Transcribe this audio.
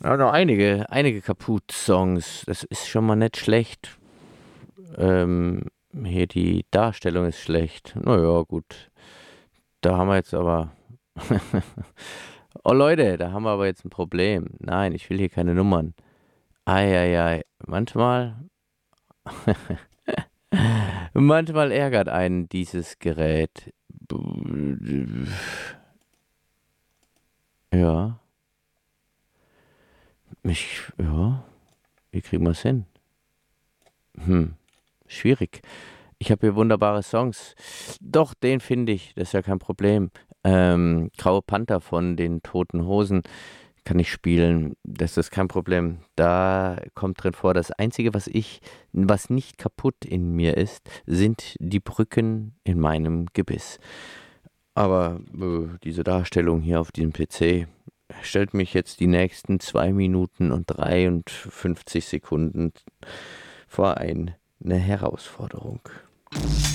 Ja, noch einige Kaputt-Songs. Das ist schon mal nicht schlecht. Ähm, Hier die Darstellung ist schlecht. Naja, gut. Da haben wir jetzt aber. Oh Leute, da haben wir aber jetzt ein Problem. Nein, ich will hier keine Nummern. Eieiei. Manchmal ärgert einen dieses Gerät. Ja, ja, wie kriegen wir es hin? Hm, schwierig. Ich habe hier wunderbare Songs. Doch, den finde ich, das ist ja kein Problem. Graue Panther von den Toten Hosen kann ich spielen, das ist kein Problem. Da kommt drin vor, das Einzige, was nicht kaputt in mir ist, sind die Brücken in meinem Gebiss. Aber diese Darstellung hier auf diesem PC stellt mich jetzt die nächsten 2 Minuten und 53 Sekunden vor eine Herausforderung.